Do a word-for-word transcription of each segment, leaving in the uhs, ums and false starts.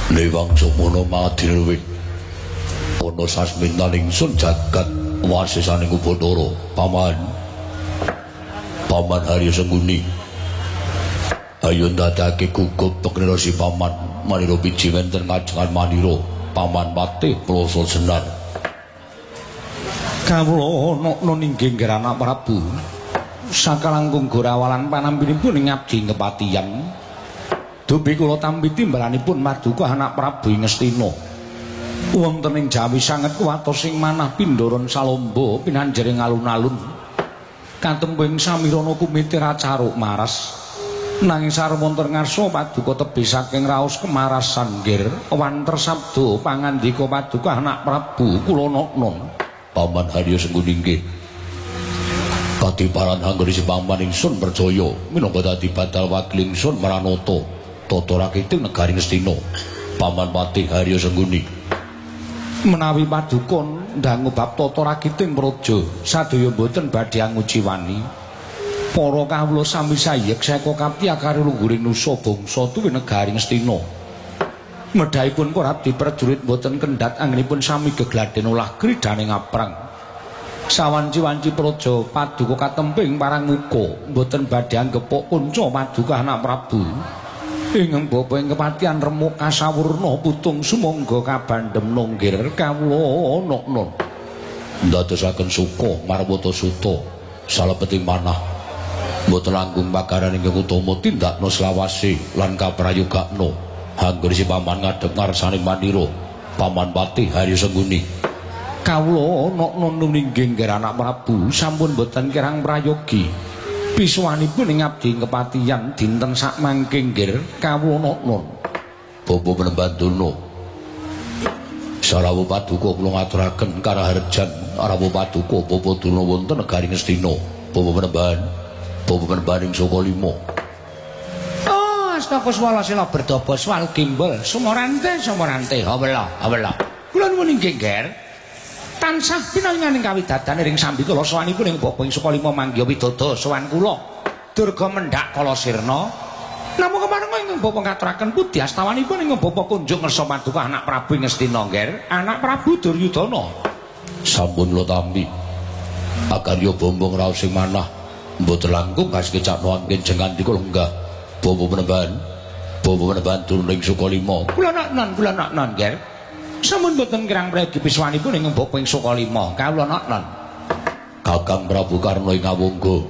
Lewang sumono madinwit ana sasmintan ingsun jagat wasisaning Upadara paman paman Harya Sengguni ayo ndadake gugup pekrira si paman manira biji wenten ngajengan manira paman patih proso senar kawula ana ninggih anak Prabu sakalangkung gorawalan panampinipun ing abdi kepatihan dubi kula tampi timbalanipun Maduka anak Prabu Ngastina wonten ing Jawi sanget kuwatos sing manah Pindaran Salomba pinanjering alun-alun katembing samirana kumiti racaruk maras nanging sarwonten ngarsa Paduka tebih saking raos kemarasan nggir wanter sabda pangandika Paduka anak Prabu kula non paman Harya Sengguni nggih kadiparan anggone paman ingsun percaya minangka dadi badal wakil ingsun Maranata tata rakiting negari Ngastina paman Patih Harya Sengguni menawi Paduka ndangu bab tata rakiting praja sadaya boten badhe nguji wani para kawula sami sayek saka kapiyakare lungguring nusa bangsa tuwi negari Ngastina medhaipun para abdi prajurit boten kendhat anggenipun sami gegladen ulah kridane ngaprang sawanci-wanci praja Paduka katemping parang muka boten badhe anggepok kunca Paduka anak Prabu ingkang bapa ing kepatihan remuk kasawurna putung sumangga kabandhem nonggir kawula ana-ana ndadosaken suka marwata suta salebeting manah mboten langkung pagaran ingkang utama tindakna selawase lan kaprayogakna anggone si paman ngadhep ngarsane mandira paman Patih Harya Sengguni kawula ana-ana nuningging anak Prabu sampun boten kirang prayogi pisuwanipun ing abdi kepatihan dinten sak mangke nggir kawula non Bapa Panembanduna sarawuh Paduka kula ngaturaken karaharjan rawuh Paduka Bapa Durna wonten negari Ngastina Bapa Panembahan Bapa Panembahan saka lima oh astaka swala sila berdobos wal gimbal sumorante sumorante hawela hawela kula nuwun inggih nggir tansah pinanganing kawidadane ring sambikala sawanipun ing bapa ing Sukalima manggya widada sawan kula durga mendhak kala sirna namung keparenga ing bapa ngaturaken pudi astawanipun ing bapa kunjuk ngersa Paduka anak Prabu Ngastina nggir anak Prabu Duryudana sampun kula tampi akarya bombong raos sing manah mboten langkung kasekecakno anggen jengandika lenggah bapa Panembahan bapa Panembahan turun ing Sukalima kula nak-nan kula nak-nan nggir sampun boten kirang prayogi piswanipun ing bapa ing Sukalima kawula nak-nan Kakang Prabu Karna ing Awangga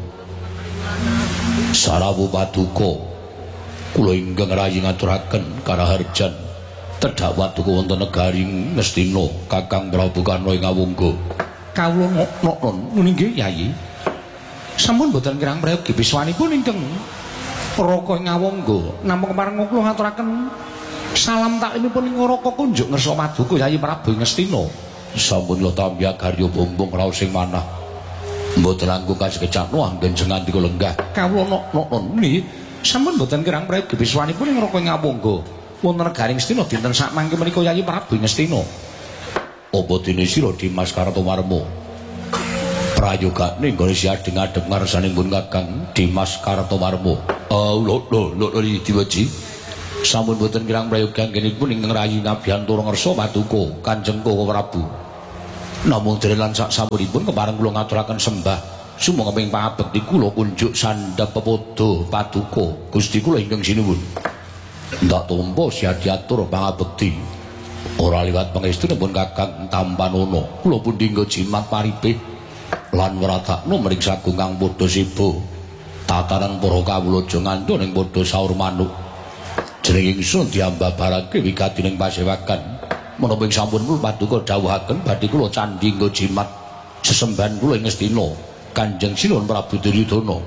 sarawuh Paduka kula inggih rayi ngaturaken karaharjan tedhak Paduka wonten negari Ngastina Kakang Prabu Karna ing Awangga kawula nak-nan nggih Yayi sampun boten kirang prayogi piswanipun ingkang Raka ing Awangga namung keparenga kula ngaturaken salam taklimipun ing Raka kunjuk ngersa Paduka Yayi Prabu Ngastina sampun kula tampi garya bombong raos sing manah mboten langkung kasekecakno anggen jengandika lenggah kawula nok-nok niki sampun boten kirang prayogi biswanipun ing Raka ing Awangga wonten negari Ngastina dinten sak mangke menika Yayi Prabu Ngastina apa dene sira Dimas Kartomarma prayogane nggone siadeng ngadhep ngarsaning pun Kakang Dimas Kartomarma oh lho lho lho diweji sampun boten kirang prayogi anggenipun ingkang rayi ngabiyantura ngersa Paduka Kanjeng Koko Prabu namung derelan sak sampunipun kepareng kula ngaturaken sembah sumangga ping pangabekti kula kunjuk sandhap pepodo Paduka Gusti kula ingkang sinuwun ndak tampa siadiatur pangabekti ora liwat pangestunipun Kakang Tampanana kula pundhingga jimat paripih lan wratakna mring sagungang padha siba tataran para kawula aja ngandhut ing padha saur manuk jeneng ingsun diambabarake wigatining pasewakan menapa ing sampun kula Paduka dawuhaken badhe kula candhi nggo jimat sesembahan kula ing Ngastina Kanjeng Sinuhun Prabu Duryudana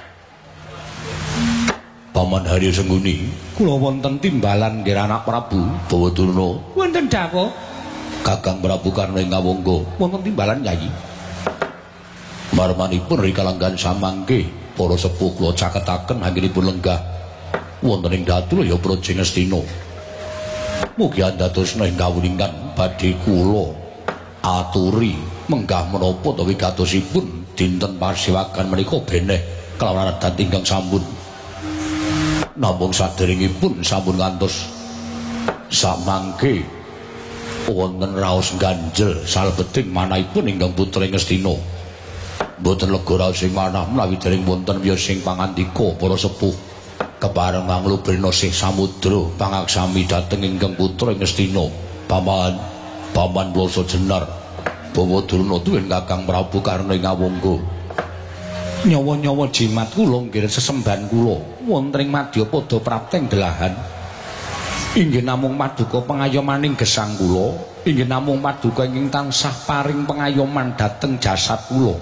Paman Harya Sengguni kula wonten timbalan nggih anak Prabu Bawadurna wonten dawuh Kakang Prabu Karna ing Awangga wonten timbalan Yayi marmanipun rikalanggan samangke para sepuh kula caketaken anggenipun lenggah wonten ing Datulaya Praja Ngastina mugi andadosna ing kawuningan badhe kula aturi menggah menapa ta wigatosipun dinten pasewakan menika beneh kelawan adat ingkang sampun namung saderengipun sampun ngantos samangke wonten raos ganjel salebeting manahipun ingkang putra Ngastina. Mboten lega raos sing manah menawi dereng wonten wiya sing pangandika para sepuh kepareng nglubrina sih samudra pangaksami dhateng ingkang putra Ngastina. Paman, paman Wasa Jenar, Bawa Durna duwen Kakang Prabu Karna ngawungga. Nyawa-nyawa jimat kula nggih sesembahan kula wonten ing Madyapada prapteng delahan. Inggih namung paduka pengayomaning gesang kula, inggih namung paduka ingkang tansah paring pengayoman dhateng jasad kula.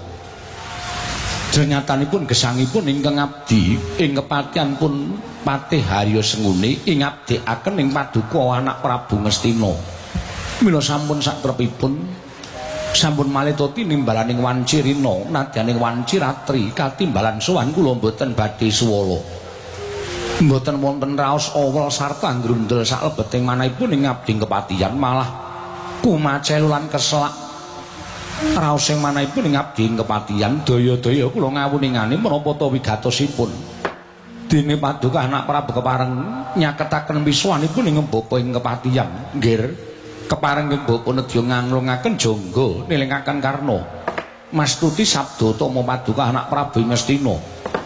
Jenyatanipun gesangipun ingkang abdi ing kepatihan pun Patih Harya Senguni ing ngabdikaken ing paduka anak Prabu Ngastina. Mila sampun satrepipun sampun maletoti nimbalaning wanci rina nadyaning wanci ratri katimbalan sowan kula mboten badhe suwala. Mboten wonten raos awel sarta nggrundel salebeting manahipun ing ngabdi kepatihan malah kumacelu lan keselak raos sing manahipun ing ngabdi kepatihan daya-daya kula ngawuningani menapa ta wigatosipun. Dene paduka anak Prabu kepareng nyaketaken wiswanipun ing bapa ing kepatihan. Nggih kepareng ing bapa nedya nganglungaken jangga nilingaken Karna. Mastuti sabda tama paduka anak Prabu Ngastina.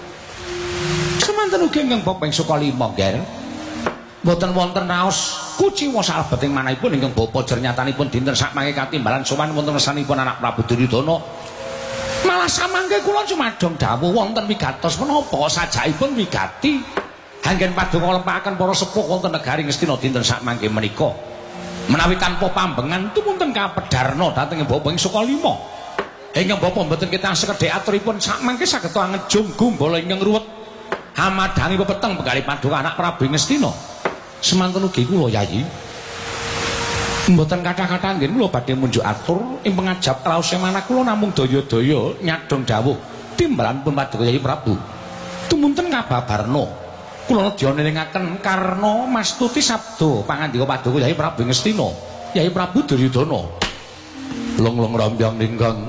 Semanten ugi ingkang bapa ing Sukalima, nggih. Mboten wonten raos kuciwa salebeting manahipun ingkang bapa jernyatanipun dinten sakmangke katimbalan sowan wonten resanipun anak Prabu Duryudana. Malah samangke kula cumadong dawuh wonten wigatos menapa sajaipun wigati anggen paduka lempakaken para sepuh wonten negari Ngastina dinten sakmangke menika. Menawi tanpa pambengan tumunten kapedharna dhateng bapa ing Sukalima. Ingkang bapa mboten kita sekedhik aturipun sakmangke saged ngejung gumbala ingkang ruwet hamadhangi pepeteng penggalih paduka anak Prabu Ngastina. Semanten ugi kula Yayi. Mboten kathah-kathah nggih kula badhe munjuk atur ing pengajap raos sing manah kula namung daya-daya nyadong dawuh timbalan pun paduka Yayi Prabu. Tumunten kababarna kula nedya nelingaken Karna mastuti sabda pangandika paduka Yayi Prabu Ngastina, Yayi Prabu Duryudana. Long-long rambyang ningkang